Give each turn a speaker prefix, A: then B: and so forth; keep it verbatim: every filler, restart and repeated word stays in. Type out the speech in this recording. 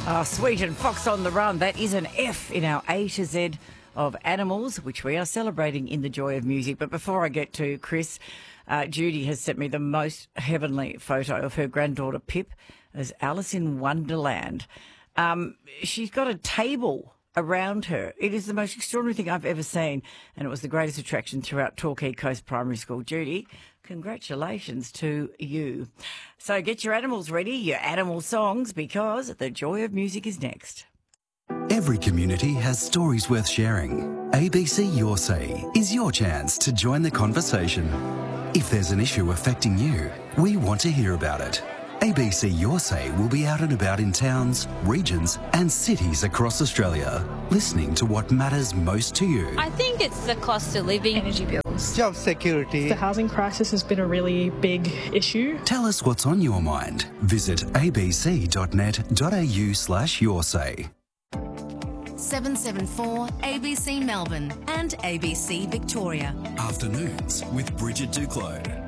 A: Oh, Sweet and Fox on the Run. That is an F in our A to Z of animals, which we are celebrating in the joy of music. But before I get to Chris, uh, Judy has sent me the most heavenly photo of her granddaughter Pip as Alice in Wonderland. Um, she's got a table around her. It is the most extraordinary thing I've ever seen, and it was the greatest attraction throughout Torquay Coast Primary School. Judy, congratulations to you. So get your animals ready, your animal songs, because the joy of music is next.
B: Every community has stories worth sharing. A B C Your Say is your chance to join the conversation. If there's an issue affecting you, we want to hear about it. A B C Your Say will be out and about in towns, regions and cities across Australia, listening to what matters most to you.
C: I think it's the cost of living.
D: Energy bills.
E: Job security.
D: The housing crisis has been a really big issue.
B: Tell us what's on your mind. Visit abc.net.au slash your say.
F: seven seven four A B C Melbourne and A B C Victoria.
B: Afternoons with Bridget Duclos.